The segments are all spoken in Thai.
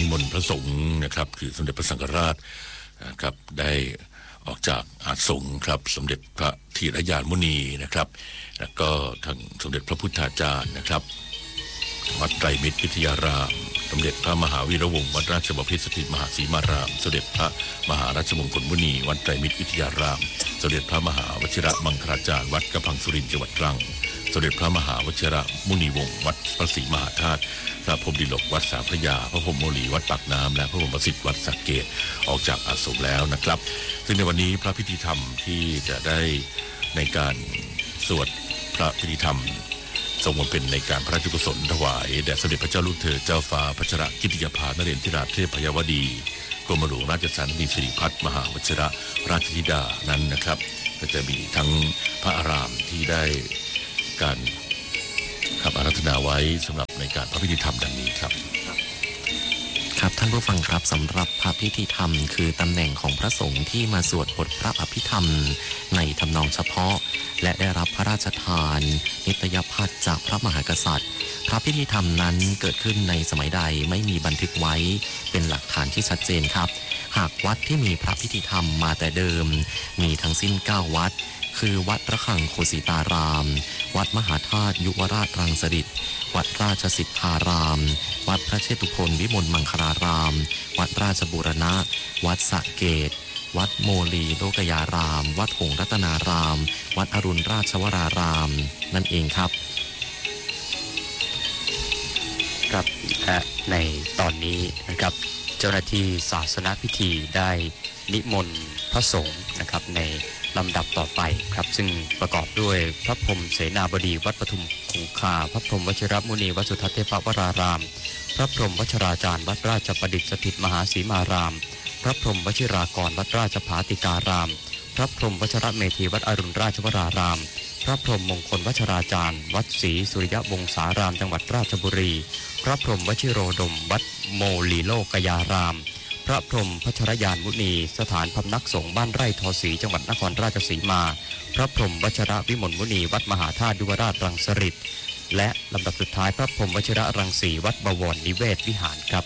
นิมนต์พระสงฆ์นะครับคือสมเด็จพระสังฆราชนะครับได้ออกจากอาสงฆ์ครับสมเด็จพระธีรยานมุนีนะครับแล้วก็ทางสมเด็จพระพุทธาจารย์นะครับวัดไตรมิตรวิทยารามสมเด็จพระมหาวีระวงศ์วัดราชบพิตรสถิตมหาสีมารามสมเด็จพระมหาราชมงคลมุนีวัดไตรมิตรวิทยารามสมเด็จพระมหาวชิระมังคลาจารย์วัดกระพังสุรินทร์จังหวัดตรังสมเด็จพระมหาวชิระมุนีวงศ์วัดพระศรีมหาธาตุพระพรหมดิลกวัดสามพระยาพระพรหมโมลีวัดปากน้ำและพระพรหมประสิทธิ์วัดสักเกตออกจากอาสมแล้วนะครับซึ่งในวันนี้พระพิธีธรรมที่จะได้ในการสวดพระพิธีธรรมทรงมาเป็นในการพระราชกุศลถวายแด่สมเด็จพระเจ้าลูกเธอเจ้าฟ้าพัชรกิติยาภานเรศธิราชเทพยวดีกรมหลวงราชสันนิสิริพัฒน์มหาวชิระราชธิดานั้นนะครับก็จะมีทั้งพระอารามที่ได้การขับอาราธนาไว้สำหรับในการพระพิธีธรรมดังนี้ครับครับท่านผู้ฟังครับสำหรับพระพิธีธรรมคือตำแหน่งของพระสงฆ์ที่มาสวดบทพระอภิธรรมในทำนองเฉพาะและได้รับพระราชทานนิตยพัฒน์จากพระมหากษัตริย์พระพิธีธรรมนั้นเกิดขึ้นในสมัยใดไม่มีบันทึกไว้เป็นหลักฐานที่ชัดเจนครับหากวัดที่มีพระพิธีธรรมมาแต่เดิมมีทั้งสิ้น9วัดคือวัดระฆังโคสิตารามวัดมหาธาตุยุวราชรังสฤษฎ์วัดราชสิทธารามวัดพระเชตุพนวิมลมังคลารามวัดราชบูรณะวัดสระเกตวัดโมลีโลกยารามวัดหงส์รัตนารามวัดอรุณราชวรารามนั่นเองครับครับและในตอนนี้นะครับเจ้าหน้าที่ศาสนพิธีได้นิมนต์พระสงฆ์นะครับในลำดับต่อไปครับซึ่งประกอบด้วยพระพรหมเสนาบดีวัดปทุมคงคาพระพรหมวชิรมุนีวัดสุทัศน์เทพวรารามพระพรหมวชราจารย์วัดราชประดิษฐ์สถิตมหาสีมารามพระพรหมวชิรากรวัดราชภาติการามพระพรหมวชรเมธีวัดอรุณราชวรารามพระพรหมมงคลวชราจารย์วัดศรีสุริยวงศารามจังหวัดราชบุรีพระพรหมวชิโรดมวัดโมลีโลกยารามพระพรหมพัชรยานมุนีสถานพำนักสงฆ์บ้านไร่ทอศรีจังหวัดนครราชสีมาพระพรหมวชรวิมลมุนีวัดมหาธาตุยุวราชรังสฤษฎ์และลำดับสุดท้ายพระพรหมวชิระรังสีวัดบวรนิเวศวิหารครับ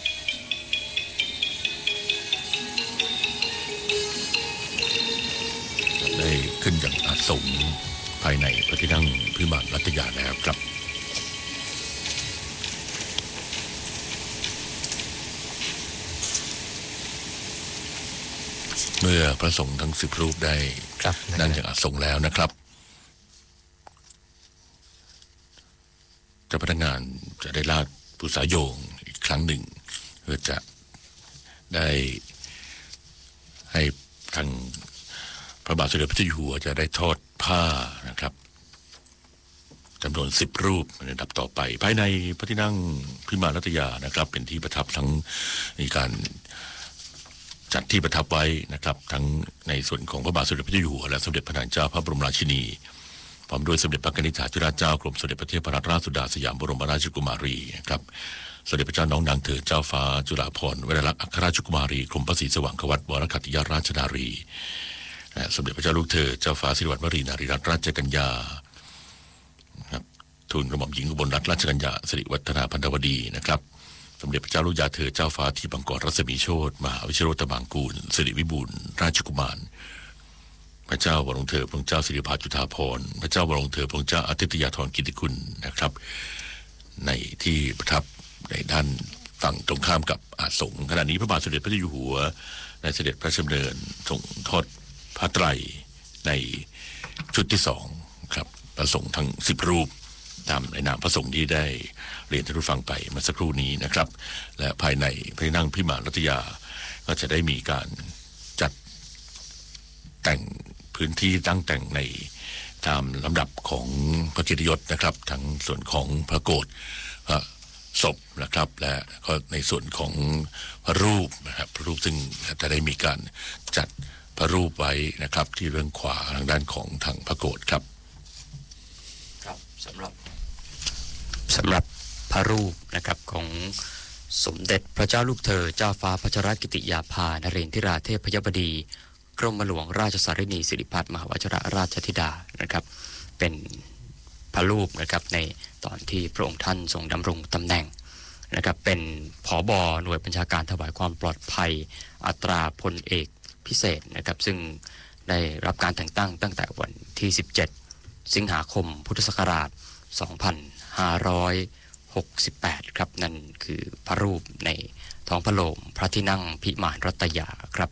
ได้ขึ้นอย่างอาสมภายในพระที่นั่งพิมานรัตยาแล้วครับเมื่อพระสงฆ์ทั้ง10รูปได้นั่งอย่างอาสมแล้วนะครับเจ้าพนักงานจะได้ลาดปุษาโยงอีกครั้งหนึ่งเพื่อจะได้ให้ทางพระบาทสมเด็จพระเจ้าอยู่หัวจะได้ทอดผ้านะครับจำนวน10รูปในลำดับต่อไปภายในพระที่นั่งพิมานรัตยานะครับเป็นที่ประทับทั้งมีการจัดที่ประทับไว้นะครับทั้งในส่วนของพระบาทสมเด็จพระเจ้าอยู่หัวและสมเด็จพระนางเจ้าพระบรมราชินีพร้อมด้วยสมเด็จพระกนิษฐาธิราชเจ้ากรมสมเด็จพระเทพรัตนราชสุดาสยามบรมราชกุมารีนะครับสมเด็จพระเจ้าน้องนางเธอเจ้าฟ้าจุฬาภรณ์วลัยลักษณ์อัครราชกุมารีกรมพระศรีสว่างควัตวรคัตติยราชนารีและสมเด็จพระเจ้าลูกเธอเจ้าฟ้าสิริวัณวรีนารีรัตนราชกัญญาครับทูลกระหม่อมหญิงอุบลรัตนราชกัญญาสิริวัฒนาพันธวดีนะครับสมเด็จพระเจ้าลูกยาเธอเจ้าฟ้าที่บังกรรัศมีโชติมหาวิชิโรตบางกูลสิริวิบูลย์ราชกุมารพระเจ้าวรวงเธอพระเจ้าสิริภาจุฑาภรณ์พระเจ้าวรวงเธอพระเจ้าอาทิตยาธรกิติคุณนะครับในที่ประทับในด้านฝั่งตรงข้ามกับอาสมขณะนี้พระบาทสมเด็จพระเจ้าอยู่หัวในเสด็จพระราชดำเนินทรงทอดผ้าไตรในชุดที่2ครับพระสงฆ์ทั้ง10รูปตามในนามพระสงฆ์ที่ได้เรียนท่านผู้ฟังไปเมื่อสักครู่นี้นะครับและภายในพระที่นั่งพิมานรัตยาก็จะได้มีการจัดแต่งพื้นที่ตั้งแต่งในตามลำดับของพระเกียรติยศนะครับทั้งส่วนของพระโกฐศพนะครับและก็ในส่วนของพระรูปนะครับพระรูปซึ่งจะได้มีการจัดพระรูปไว้นะครับที่เบื้องขวาทางด้านของทางพระโกฐครับครับสำหรับพระรูปนะครับของสมเด็จพระเจ้าลูกเธอเจ้าฟ้าพัชรกิติยาภานเรศธิราเทพยบดีกรมหลวงราชสารินีสิริพัฒน์มหาวชิรราชธิดานะครับเป็นพระรูปนะครับในตอนที่พระองค์ท่านทรงดำรงตำแหน่งนะครับเป็นผบ.หน่วยบัญชาการถวายความปลอดภัยอัตราพลเอกพิเศษนะครับซึ่งได้รับการแต่งตั้งตั้งแต่วันที่17สิงหาคมพุทธศักราช2568ครับนั่นคือพระรูปในท้องพระโรงพระที่นั่งพิมานรัตยาครับ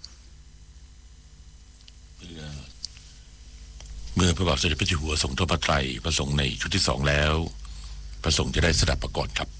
เมื่อพระบาทสมเด็จพระเจ้าอยู่หัวทรงทอดพระไตรพระสงฆ์ในชุดที่2แล้วพระสงฆ์จะได้สดับประกอบครับ